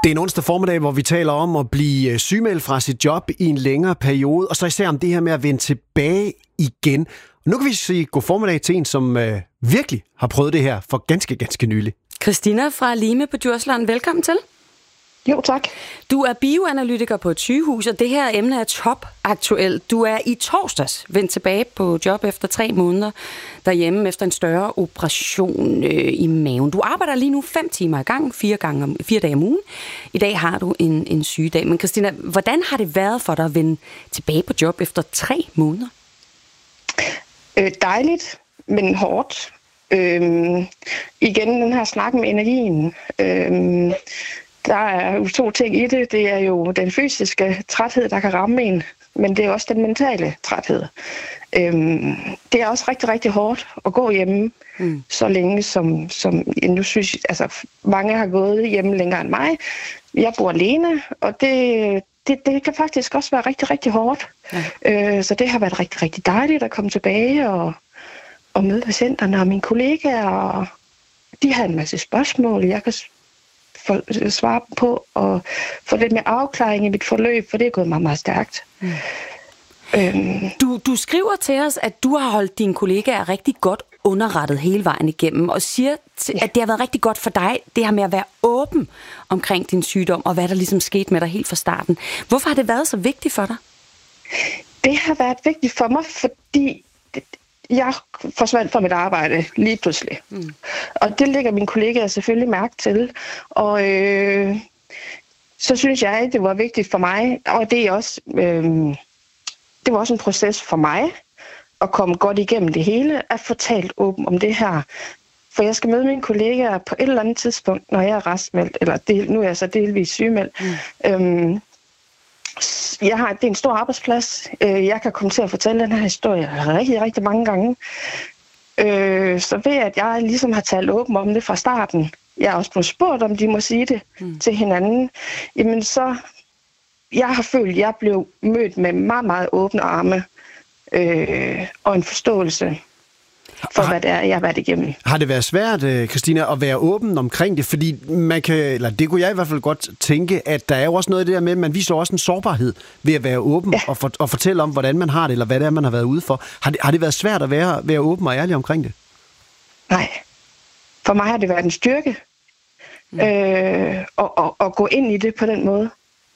Det er en onsdag formiddag, hvor vi taler om at blive sygemeldt fra sit job i en længere periode, og så især om det her med at vende tilbage igen. Og nu kan vi sige god formiddag til en, som virkelig har prøvet det her for ganske nylig. Christina fra Lime på Djursland, velkommen til. Jo, tak. Du er bioanalytiker på et sygehus, og det her emne er topaktuelt. Du er i torsdags vendt tilbage på job efter 3 måneder derhjemme efter en større operation i maven. Du arbejder lige nu 5 timer i gang, 4 dage om ugen. I dag har du en sygedag. Men Christina, hvordan har det været for dig at vende tilbage på job efter 3 måneder? Dejligt, men hårdt. Igen den her snak med energien. Der er jo 2 ting i det. Det er jo den fysiske træthed, der kan ramme en, men det er også den mentale træthed. Det er også rigtig hårdt at gå hjemme så længe, som nu synes jeg, altså mange har gået hjemme længere end mig. Jeg bor alene, og det kan faktisk også være rigtig hårdt. Ja. Så det har været rigtig dejligt at komme tilbage og møde patienterne og mine kollegaer. Og de har en masse spørgsmål, jeg kan svare på og få lidt mere afklaring i mit forløb, for det er gået meget stærkt. Du skriver til os, at du har holdt dine kollegaer rigtig godt underrettet hele vejen igennem, og siger, at det har været rigtig godt for dig, det her med at være åben omkring din sygdom, og hvad der ligesom skete med dig helt fra starten. Hvorfor har det været så vigtigt for dig? Det har været vigtigt for mig, fordi jeg forsvandt fra mit arbejde lige pludselig. Og det lægger mine kollegaer selvfølgelig mærke til. Og så synes jeg, det var vigtigt for mig, og det er også, det var også en proces for mig, at komme godt igennem det hele, at få talt åben om det her. For jeg skal møde mine kollegaer på et eller andet tidspunkt, når jeg er raskmeldt, eller nu er jeg så delvis sygemeldt. Det er en stor arbejdsplads. Jeg kan komme til at fortælle den her historie rigtig mange gange. Så ved at jeg ligesom har talt åben om det fra starten, jeg har også blevet spurgt, om de må sige det til hinanden, jamen så, jeg har følt, at jeg blev mødt med meget åbne arme og en forståelse for, hvad det er, jeg har været igennem. Har det været svært, Christina, at være åben omkring det? Fordi man kan, eller det kunne jeg i hvert fald godt tænke, at der er jo også noget af det der med, at man viser også en sårbarhed ved at være åben og fortælle om, hvordan man har det, eller hvad det er, man har været ude for. Har det været svært at være åben og ærlig omkring det? Nej. For mig har det været en styrke at gå ind i det på den måde.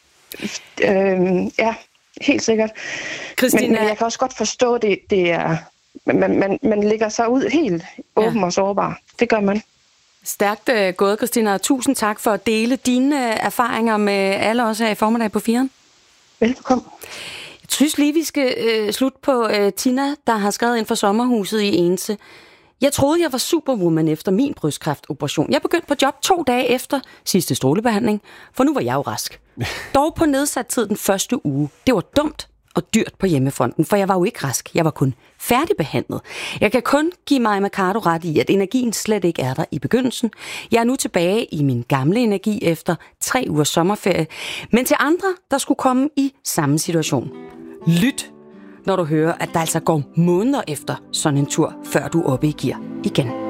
Ja, helt sikkert. Christina... Men jeg kan også godt forstå, det er... Man lægger sig ud helt åben og sårbar. Det gør man. Stærkt gået, Christina. Tusind tak for at dele dine erfaringer med alle os her i formiddag på 4'eren. Velkommen. Jeg synes lige, vi skal slutte på Tina, der har skrevet ind for sommerhuset i Ense. Jeg troede, jeg var superwoman efter min brystkræftoperation. Jeg begyndte på job 2 dage efter sidste strålebehandling, for nu var jeg jo rask. Dog på nedsat tid den første uge. Det var dumt og dyrt på hjemmefronten, for jeg var jo ikke rask. Jeg var kun færdigbehandlet. Jeg kan kun give mig Mercado ret i, at energien slet ikke er der i begyndelsen. Jeg er nu tilbage i min gamle energi efter 3 ugers sommerferie, men til andre, der skulle komme i samme situation. Lyt, når du hører, at der altså går måneder efter sådan en tur, før du er oppe i gear igen.